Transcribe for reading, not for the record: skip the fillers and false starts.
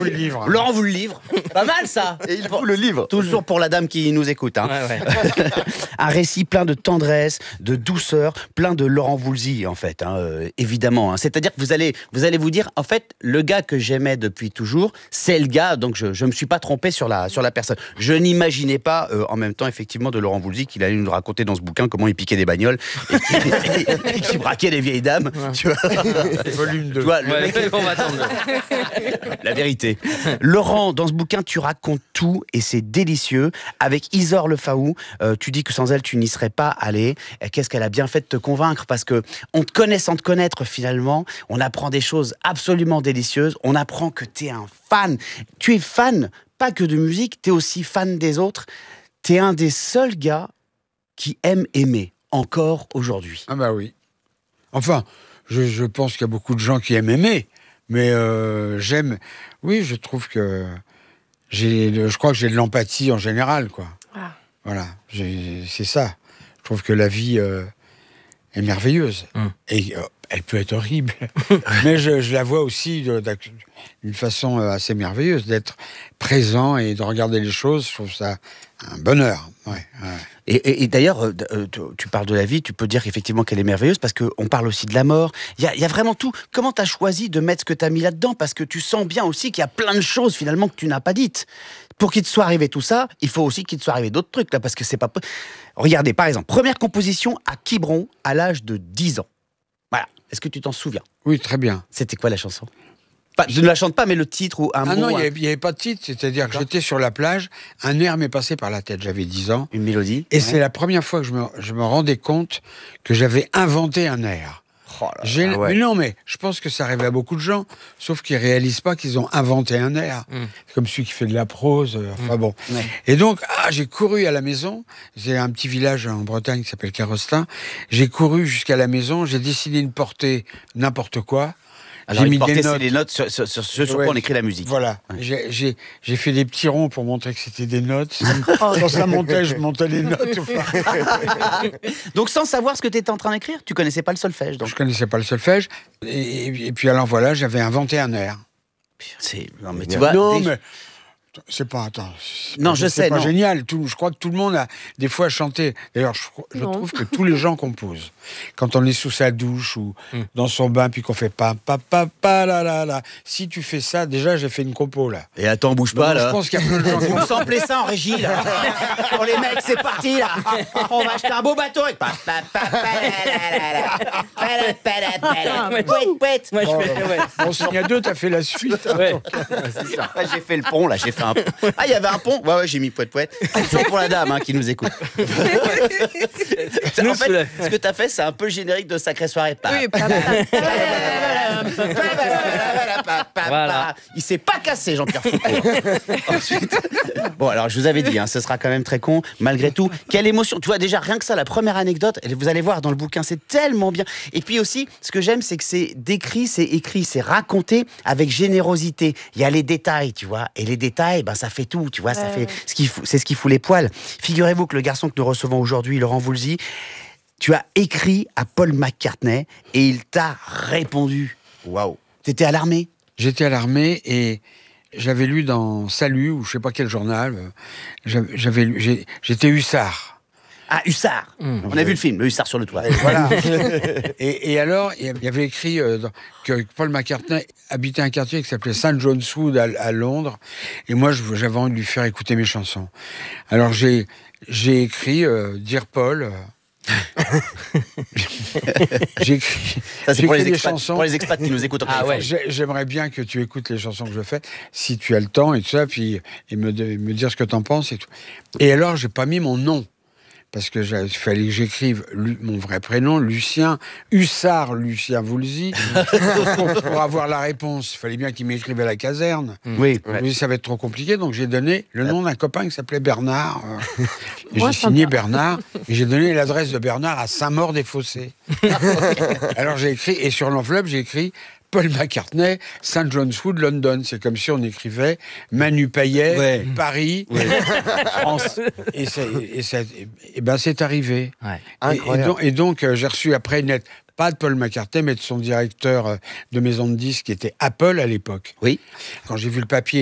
Le livre. Laurent vous le livre. Pas mal ça. Et il vous le livre. Toujours pour la dame qui nous écoute. Hein. Ouais. Un récit plein de tendresse, de douceur, plein de Laurent Voulzy en fait, hein, évidemment. Hein. C'est-à-dire que vous allez vous dire, en fait, le gars que j'aimais depuis toujours, c'est le gars, donc je me suis pas trompé sur la personne. Je n'imaginais pas, en même temps, effectivement, de Laurent Voulzy qu'il allait nous raconter dans ce bouquin comment il piquait des bagnoles et qu'il braquait des vieilles dames. Tu vois, Volume 2. tu vois, le mec, On va attendre. la vérité. Laurent, dans ce bouquin, tu racontes tout et c'est délicieux. Avec Isor Le Faou, tu dis que sans elle, tu n'y serais pas allé. Et qu'est-ce qu'elle a bien fait de te convaincre? Parce que on te connaît sans te connaître, finalement. On apprend des choses absolument délicieuses. On apprend que tu es un fan. Tu es fan, pas que de musique, tu es aussi fan des autres. Tu es un des seuls gars qui aime aimer, encore aujourd'hui. Ah bah oui. Enfin, je pense qu'il y a beaucoup de gens qui aiment aimer, mais j'aime... Oui, je trouve que... Je crois que j'ai de l'empathie en général, quoi. Ah. Voilà, c'est ça. Je trouve que la vie est merveilleuse. Et elle peut être horrible. Mais je la vois aussi d'une façon assez merveilleuse, d'être présent et de regarder les choses. Je trouve ça un bonheur. Ouais. Et d'ailleurs, tu parles de la vie, tu peux dire effectivement qu'elle est merveilleuse parce qu'on parle aussi de la mort. Il y a vraiment tout. Comment tu as choisi de mettre ce que tu as mis là-dedans? Parce que tu sens bien aussi qu'il y a plein de choses finalement que tu n'as pas dites. Pour qu'il te soit arrivé tout ça, il faut aussi qu'il te soit arrivé d'autres trucs là, parce que c'est pas... Regardez, par exemple, première composition à Quiberon à l'âge de 10 ans. Voilà. Est-ce que tu t'en souviens? Oui, très bien. C'était quoi la chanson? Je ne la chante pas, mais le titre ou un mot. Non, il n'y avait pas de titre. C'est-à-dire que j'étais sur la plage, un air m'est passé par la tête. J'avais 10 ans. Une mélodie. Et c'est la première fois que je me rendais compte que j'avais inventé un air. Oh là là, Mais non, mais je pense que ça arrive à beaucoup de gens, sauf qu'ils réalisent pas qu'ils ont inventé un air. C'est comme celui qui fait de la prose. Enfin bon. Ouais. Et donc, j'ai couru à la maison. J'ai un petit village en Bretagne qui s'appelle Carostin. J'ai couru jusqu'à la maison. J'ai décidé de porter n'importe quoi. Alors, J'ai mis porter, des c'est notes. les notes sur ce sur quoi on écrit la musique. Voilà. Ouais. J'ai fait des petits ronds pour montrer que c'était des notes. Quand ça montait, je montais les notes. Donc sans savoir ce que tu étais en train d'écrire, tu connaissais pas le solfège. Donc. Je connaissais pas le solfège. Et puis alors voilà, j'avais inventé un air. Non mais tu vois. Non, déjà- mais c'est pas... Attends. Non, je sais, C'est pas non. génial. Je crois que tout le monde a des fois chanté. D'ailleurs, je Non. trouve que tous les gens composent. Quand on est sous sa douche ou dans son bain, puis qu'on fait pa la la la. Si tu fais ça, déjà, j'ai fait une compo, là. Et attends, bouge pas Donc, là. Je pense qu'il y a plein de gens qui Vous samplez ça en régie là. Pour les mecs, c'est parti là. On va acheter un beau bateau. Et Moi, je fais. Ouais. On signe à deux, t'as fait la suite. Ouais. Ah, j'ai fait le pont là, j'ai fait un pont. Ah, il y avait un pont. Ouais, j'ai mis poète. C'est pour la dame qui nous écoute. En fait, ce que t'as fait, c'est un peu le générique de Sacrée Soirée. Oui, Voilà. Il s'est pas cassé, Jean-Pierre Foucault. Ensuite, bon, alors je vous avais dit, ce sera quand même très con. Malgré tout, quelle émotion. Tu vois, déjà, rien que ça, la première anecdote, vous allez voir dans le bouquin, c'est tellement bien. Et puis aussi, ce que j'aime, c'est que c'est décrit, c'est écrit, c'est raconté avec générosité. Il y a les détails, tu vois. Et les détails, ça fait tout, tu vois. Ça fait c'est ce qui fout les poils. Figurez-vous que le garçon que nous recevons aujourd'hui, Laurent Voulzy, tu as écrit à Paul McCartney et il t'a répondu. Waouh. T'étais à l'armée? J'étais à l'armée et j'avais lu dans Salut, ou je sais pas quel journal, j'étais hussard. Ah, Hussard. On a vu le film, le Hussard sur le toit. Voilà. et alors, il y avait écrit que Paul McCartney habitait un quartier qui s'appelait St. John's Wood à Londres. Et moi, j'avais envie de lui faire écouter mes chansons. Alors, j'ai écrit Dear Paul. J'ai écrit, Ça, c'est pour les, des expats, chansons. pour les expats qui nous écoutent. Ah ouais. J'aimerais bien que tu écoutes les chansons que je fais, si tu as le temps et tout ça, puis et me dire ce que t'en penses et tout. Et alors, j'ai pas mis mon nom. Parce que il fallait que j'écrive mon vrai prénom, Lucien, Hussard Lucien Voulzy, pour avoir la réponse. Il fallait bien qu'il m'écrive à la caserne. Oui. Oui, ça va être trop compliqué, donc j'ai donné le nom d'un copain qui s'appelait Bernard. Et Ouais, j'ai signé sympa. Bernard, et j'ai donné l'adresse de Bernard à Saint-Maur-des-Fossés. Alors j'ai écrit, et sur l'enveloppe, j'ai écrit Paul McCartney, St. John's Wood, London. C'est comme si on écrivait Manu Payet, Paris, France. Et c'est arrivé. Ouais. Incroyable. Et donc j'ai reçu après une lettre pas de Paul McCartney, mais de son directeur de maison de disques, qui était Apple à l'époque. Oui. Quand j'ai vu le papier